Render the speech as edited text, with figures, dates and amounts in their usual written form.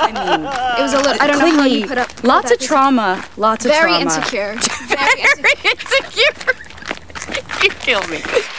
I mean, It was a little. I don't know how you put up. Lots of trauma. Lots of Very trauma. insecure. Very insecure. You kill me.